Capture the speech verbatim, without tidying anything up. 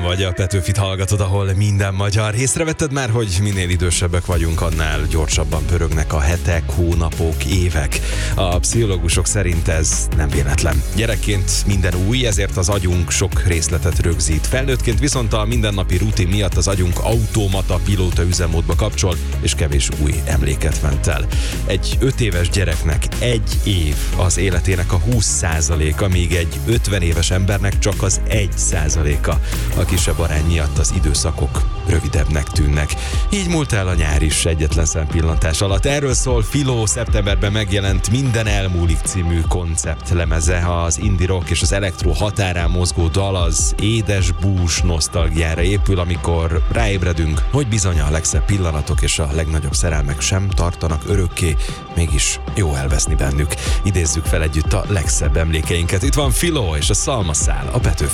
Ébren vagy, a Petőfit hallgatod, ahol minden magyar. Észrevetted már, hogy minél idősebbek vagyunk, annál gyorsabban pörögnek a hetek, hónapok, évek. A pszichológusok szerint ez nem véletlen. Gyerekként minden új, ezért az agyunk sok részletet rögzít. Felnőttként viszont a mindennapi rutin miatt az agyunk automata pilóta üzemmódba kapcsol, és kevés új emléket ment el. Egy öt éves gyereknek egy év az életének a húsz százaléka, míg egy ötven éves embernek csak az egy százaléka. A kisebb arány miatt az időszakok rövidebbnek tűnnek. Így múlt el a nyár is egyetlen szempillantás alatt. Erről szól Filó szeptemberben megjelent Minden elmúlik című konceptlemeze. Az indie rock és az elektro határán mozgó dal az édes bús nosztalgiára épül, amikor ráébredünk, hogy bizony a legszebb pillanatok és a legnagyobb szerelmek sem tartanak örökké, mégis jó elveszni bennük. Idézzük fel együtt a legszebb emlékeinket. Itt van Filó és a Szalmaszál a Petőfi